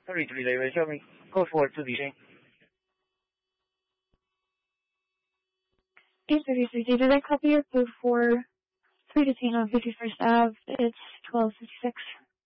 Sorry to delay, show me. Code forward to the 833, did I copy your code for 3 Detained on 51st Ave? It's 1256.